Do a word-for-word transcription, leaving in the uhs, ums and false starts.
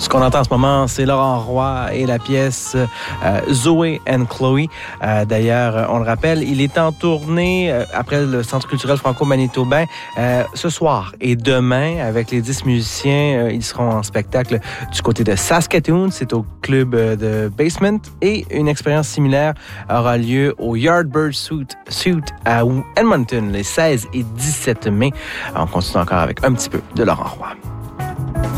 Ce qu'on entend en ce moment, c'est Laurent Roy et la pièce euh, Zoé and Chloé. Euh, d'ailleurs, on le rappelle, il est en tournée euh, après le Centre culturel franco-manitobain euh, ce soir et demain avec les dix musiciens. Euh, ils seront en spectacle du côté de Saskatoon. C'est au club de Basement et une expérience similaire aura lieu au Yardbird Suite, Suite à Edmonton les seize et dix-sept mai. On continue encore avec un petit peu de Laurent Roy.